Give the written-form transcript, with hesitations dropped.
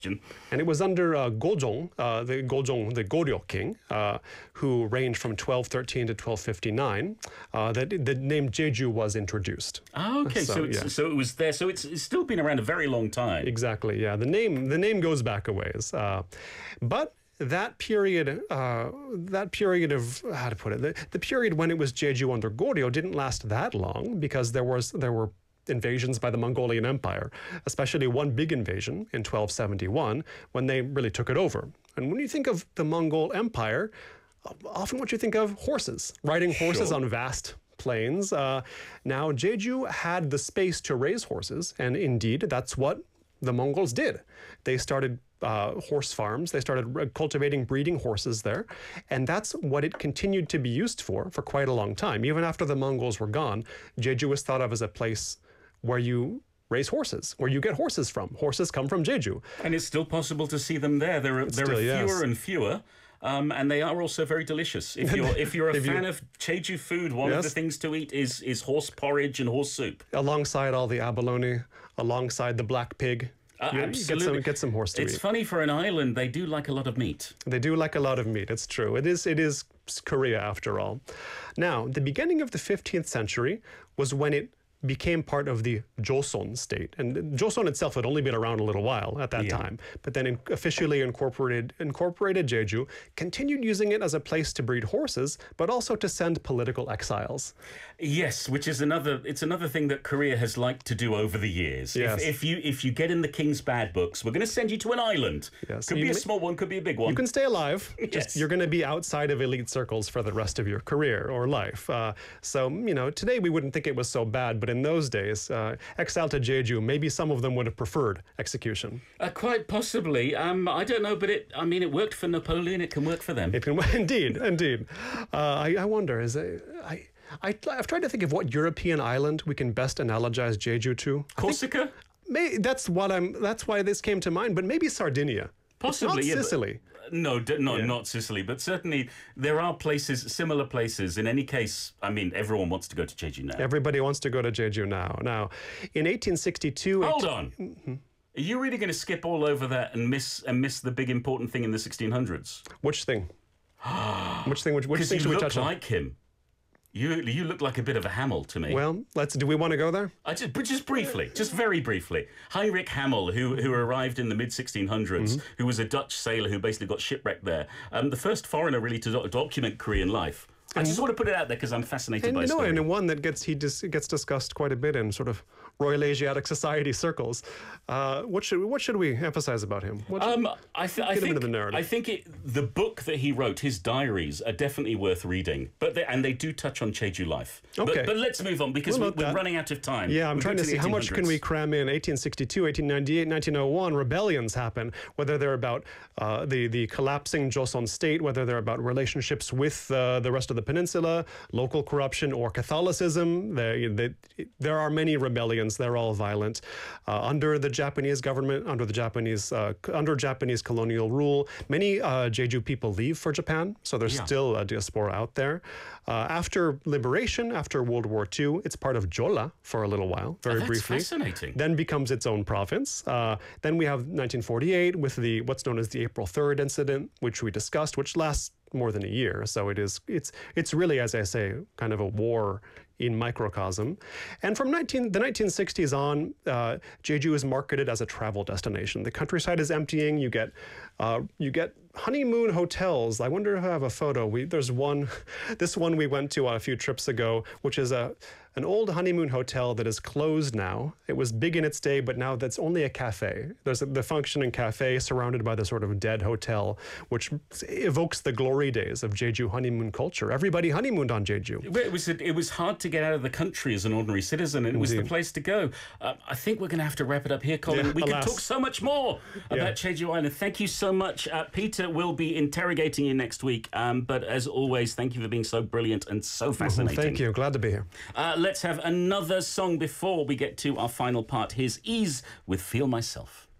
And it was under Gojong, the Goryeo king, who reigned from 1213 to 1259, that the name Jeju was introduced. Oh, okay, so it was there. So it's still been around a very long time. Exactly. Yeah, the name goes back a ways, but. That period of how to put it, the period when it was Jeju under Goryeo didn't last that long because there were invasions by the Mongolian Empire, especially one big invasion in 1271 when they really took it over. And when you think of the Mongol Empire, often what you think of horses, riding horses on vast plains. Now Jeju had the space to raise horses, and indeed that's what the Mongols did. They started horse farms. They started cultivating, breeding horses there. And that's what it continued to be used for quite a long time. Even after the Mongols were gone, Jeju was thought of as a place where you raise horses, where you get horses from. Horses come from Jeju. And it's still possible to see them there. There are fewer and fewer. And they are also very delicious. If you're a fan of Jeju food, one of the things to eat is horse porridge and horse soup. Alongside all the abalone, alongside the black pig. Absolutely. Get some horse to eat. It's funny, for an island, they do like a lot of meat. They do like a lot of meat. It's true. It is Korea after all. Now, the beginning of the 15th century was when it became part of the Joseon state. And Joseon itself had only been around a little while at that time, but then officially incorporated Jeju, continued using it as a place to breed horses, but also to send political exiles. Yes, which is another thing that Korea has liked to do over the years. Yes. If you get in the King's bad books, we're going to send you to an island. Yes. Could be a small one, could be a big one. You can stay alive. Just you're going to be outside of elite circles for the rest of your career or life. So, today we wouldn't think it was so bad, but in those days, exile to Jeju, maybe some of them would have preferred execution. Quite possibly. I don't know, but it worked for Napoleon. It can work for them. It can, indeed. I wonder, I've tried to think of what European island we can best analogize Jeju to. Corsica? That's why this came to mind, but maybe Sardinia. Possibly, it's not Sicily. No, not Sicily, but certainly there are similar places. In any case, everyone wants to go to Jeju now. Everybody wants to go to Jeju now. Now, in 1862... Hold on. Mm-hmm. Are you really going to skip all over that and miss the big important thing in the 1600s? Which thing? Which thing should we touch on? Like him. You look like a bit of a Hamel to me. Well, do we want to go there? Just briefly, just very briefly. Heinrich Hamel, who arrived in the mid-1600s, who was a Dutch sailor who basically got shipwrecked there. The first foreigner really to document Korean life. I just want to put it out there because I'm fascinated by story. And one that gets discussed quite a bit in sort of Royal Asiatic Society circles. What should we emphasize about him? I think the book that he wrote, his diaries, are definitely worth reading. And they do touch on Jeju life. Okay. But let's move on because we're running out of time. Yeah, I'm trying to see how much can we cram in. 1862, 1898, 1901, rebellions happen, whether they're about the collapsing Joseon state, whether they're about relationships with the rest of the peninsula, local corruption, or Catholicism. There are many rebellions. They're all violent. Under the Japanese government, under Japanese colonial rule, many Jeju people leave for Japan, so there's still a diaspora out there. After liberation, after World War II, it's part of Jola for a little while, very briefly. Fascinating. Then becomes its own province. Then we have 1948 with what's known as the April 3rd incident, which we discussed, which lasts more than a year. So it's really, as I say, kind of a war in microcosm. And from the 1960s on, Jeju is marketed as a travel destination. The countryside is emptying. You get honeymoon hotels. I wonder if I have a photo. There's one, this one we went to a few trips ago, which is an old honeymoon hotel that is closed now. It was big in its day, but now that's only a cafe. There's the functioning cafe surrounded by the sort of dead hotel, which evokes the glory days of Jeju honeymoon culture. Everybody honeymooned on Jeju. It was hard to get out of the country as an ordinary citizen, and it was the place to go. I think we're going to have to wrap it up here, Colin. Yeah, we can talk so much more about Jeju Island. Thank you so much. Peter will be interrogating you next week, but as always, thank you for being so brilliant and so fascinating. Thank you. Glad to be here. Let's have another song before we get to our final part. Here's Ease with Feel Myself.